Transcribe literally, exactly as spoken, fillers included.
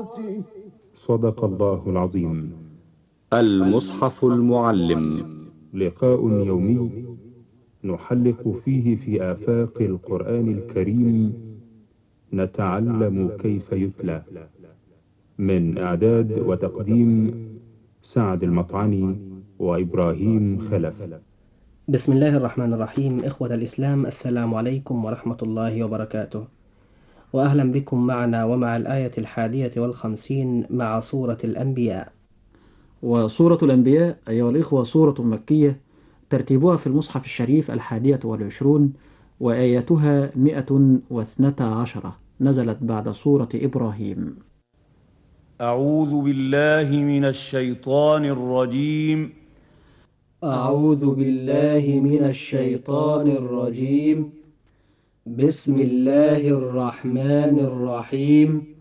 صدق الله العظيم. المصحف المعلم، لقاء يومي نحلق فيه في آفاق القرآن الكريم، نتعلم كيف يتلى. من إعداد وتقديم سعد المطعني وإبراهيم خلف. بسم الله الرحمن الرحيم. إخوة الإسلام، السلام عليكم ورحمة الله وبركاته، وأهلا بكم معنا ومع الآية الحادية والخمسين مع سورة الأنبياء. وسورة الأنبياء أيها الإخوة سورة مكية، ترتيبها في المصحف الشريف الحادية والعشرون، وآياتها مئة واثنتا عشرة، نزلت بعد سورة إبراهيم. أعوذ بالله من الشيطان الرجيم. أعوذ بالله من الشيطان الرجيم. بسم الله الرحمن الرحيم.